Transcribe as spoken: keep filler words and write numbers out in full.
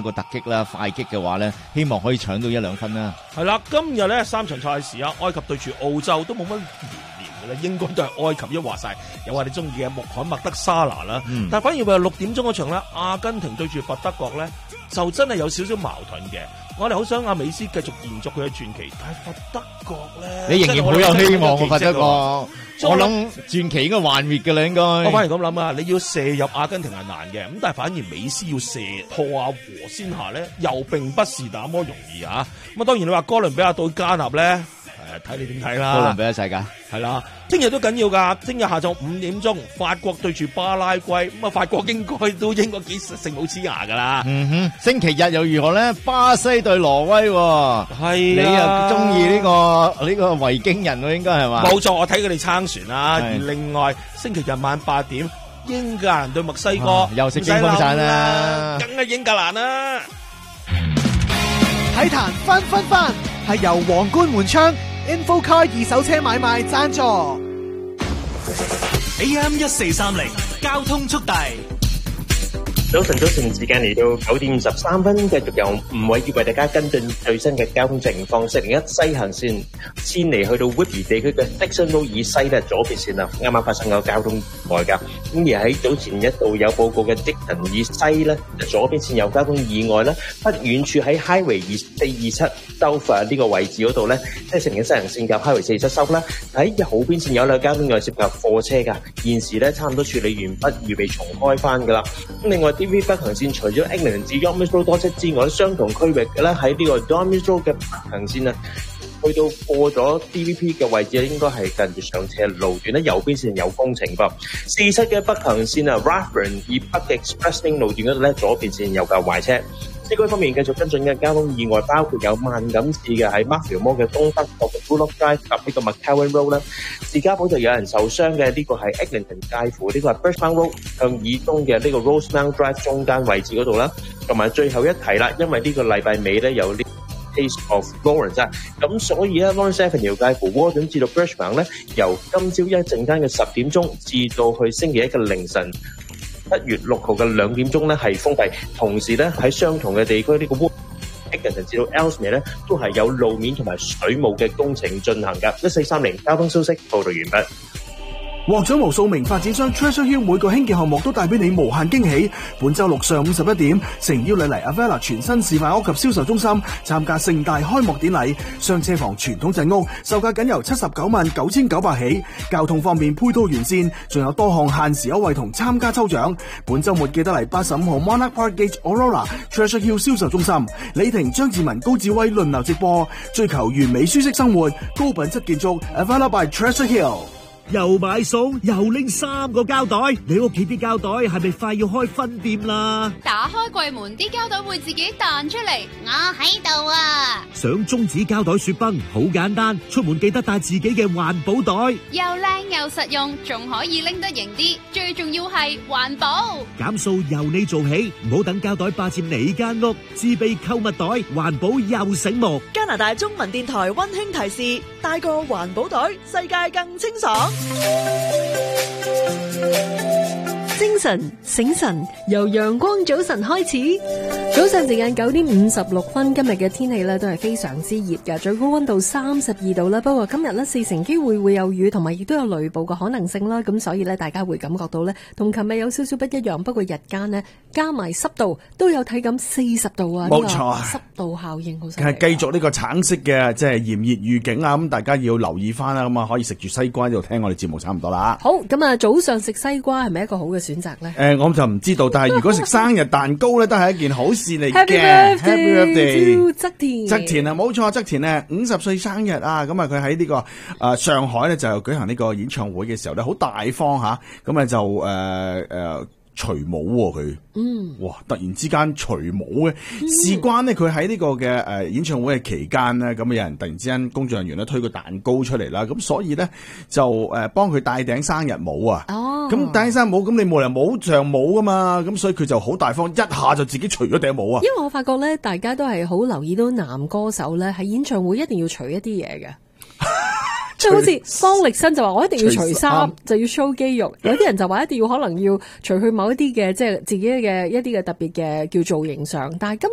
個突擊啦、快擊嘅話咧，希望可以搶到一兩分啦。 係啦，今日咧三場賽事啊，埃及對住澳洲都冇乜懸念嘅咧，應該都係埃及一話晒，有話你中意嘅穆罕默德沙拿啦。嗯、但係反而話六點鐘嗰場咧，阿根廷對住佛德國咧，就真係有少少矛盾嘅。我哋好想阿美斯繼續延續佢嘅傳奇，但係佛德國咧， 你仍然好有希望嘅佛德國。我諗傳奇應該幻滅嘅啦，應該。 我反而咁諗啊，你要射入阿根廷係難嘅，咁但係反而美斯要射破阿和先下咧，又並不是那麼容易啊。咁啊，當然你話哥倫比亞對加納咧，誒睇你點睇啦。 哥倫比亞世界係啦，聽日都緊要㗎。聽日下晝五點鐘，法國對住巴拉圭，咁啊法國應該都應該幾勝冇黐牙㗎啦。 嗯哼，星期日又如何咧？巴西對挪威喎， 係你又中意呢個呢個維京人喎？應該係嘛？ 冇錯，我睇佢哋撐船啦。而另外星期日晚八點，英格蘭對墨西哥， 啊、又食驚風散啦， 梗係英格蘭啦。 體壇分分分係由皇冠門窗 InfoCar 二手車買賣贊助 A M 一四三零交通速遞。 早晨，早晨，時間嚟到九點五十三分，繼續由吳偉業為大家跟進最新嘅交通情況。四零一西行線先嚟去到 Whitby 地區嘅 Dixon Road 以西咧，左邊線啊，啱啱發生個交通意外㗎。咁而喺早前一度有報告嘅 Dixon 以西咧，左邊線有交通意外咧，不遠處喺 Highway 二四二七 Dover 呢個位置嗰度咧，即係四零一西行線及 Highway 四二七收啦。喺右邊線有兩交通意外涉及貨車㗎，現時咧差唔多處理完畢，預備重開翻㗎啦。咁另外 D V 北行線除咗 Eglinton 至 Yarmouth Road 多車之外，相同區域嘅咧喺呢個 Yarmouth Road 嘅北行線啊，去到過咗 D V P 嘅位置咧，應該係近住上斜路段咧，右邊線有工程噃。四七嘅北行線啊 Rathburn 以北嘅 Express Lane 路段嗰度咧，左邊線有架壞車。市區方面繼續跟進嘅交通意外，包括有萬錦市嘅喺 Markfield Mall 嘅東北角嘅 Bullock Drive 及呢個 McCowan Road 啦。士嘉堡就有人受傷嘅，呢、這個係 Eglinton 介乎呢個係 Birchmount Road 向以東嘅呢個 Rosemount Drive 中間位置嗰度啦。同埋最後一提啦，因為呢個禮拜尾咧有呢 Taste of Lawrence 啊，咁所以咧 Lawrence Avenue 介乎 Warden 至到 Birchmount 咧，由今朝一陣間嘅十點鐘至到去星期一嘅凌晨七月六號嘅兩點鐘咧係封閉，同時咧喺相同嘅地區呢個 Eglinton 至到 Ellesmere 咧都係有路面同埋水務嘅工程進行㗎。一四三零交通消息報道完畢。 獲獎無數名發展商 Treasure Hill 每個興建項目都帶俾你無限驚喜。本周六上午十一點，誠邀你嚟 Avella 全新示範屋及銷售中心參加盛大開幕典禮。雙車房傳統陣屋售價僅由七十九萬九千九百起，交通方面配套完善，仲有多項限時優惠同參加抽獎。本周末記得嚟八十五號 Monarch Park Gate Aurora Treasure Hill 銷售中心，李婷、張志文、高志威輪流直播，追求完美舒適生活，高品質建築 Avella by Treasure Hill。 又買餸又拎三個膠袋，你屋企啲膠袋係咪快要開分店啦？ 打開櫃門，啲膠袋會自己彈出嚟，我喺度啊！ 想中指膠袋雪崩好簡單，出門記得帶自己嘅環保袋， 又靚又實用，仲可以拎得型啲，最重要係環保。 減數由你做起，唔好等膠袋霸佔你間屋，自備購物袋，環保又醒目。 加拿大中文電台溫馨提示：帶個環保袋，世界更清爽。 精神醒神，由陽光早晨開始。早上時間九點五十六分，今日嘅天氣咧都係非常之熱嘅，最高溫度三十二度啦。不過今日咧四成機會會有雨，同埋亦都有雷暴嘅可能性啦。咁所以咧大家會感覺到咧同琴日有少少不一樣。不過日間呢，加埋濕度都有體感四十度啊， 冇錯， 濕度效應好犀利。 係繼續呢個橙色嘅即係炎熱預警啊！咁大家要留意翻啦。咁啊可以食住西瓜喺度聽我哋節目差唔多啦。 好，咁啊早上食西瓜係咪一個好嘅選擇咧？ 誒、呃，我就唔知道，但係如果食生日蛋糕咧，都係一件好事嚟嘅。 Happy birthday， 側田。 側田啊，冇錯，側田咧五十歲生日啊！咁啊，佢喺呢個誒、呃、上海咧就舉行呢個演唱會嘅時候咧，好大方吓，咁啊就誒誒。呃呃除帽喎佢，嗯，哇！突然之間除帽嘅，嗯、事關呢，佢喺呢個嘅誒演唱會嘅期間呢，咁有人突然之間工作人員咧推個蛋糕出嚟啦，咁所以咧就誒幫佢戴頂生日帽啊，哦，咁戴生日帽，咁你冇人帽上帽噶嘛，咁所以佢就好大方，一下就自己除咗頂帽啊。因為我發覺咧，大家都係好留意到男歌手咧喺演唱會一定要除一啲嘢嘅。即係好似方力申就話我一定要除衫，就要 show 肌肉。有啲人就話一定要可能要除去某一啲嘅即係自己嘅一啲嘅特別嘅叫造型上，但係今